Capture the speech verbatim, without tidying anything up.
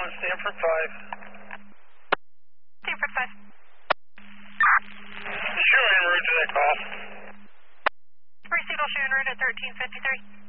on Stanford five. Stanford five. Show en route to that call. Three signal show en route at thirteen fifty-three.